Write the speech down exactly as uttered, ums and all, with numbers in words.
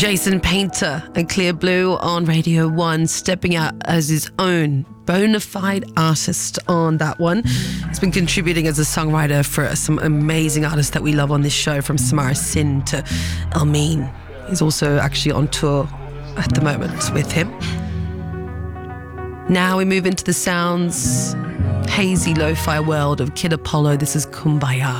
Jason Painter and Clear Blue on Radio one, stepping out as his own bona fide artist on that one. He's been contributing as a songwriter for some amazing artists that we love on this show, from Samara Sin to Elmine. He's also actually on tour at the moment with him. Now we move into the sounds, hazy lo-fi world of Kid Apollo. This is Kumbaya.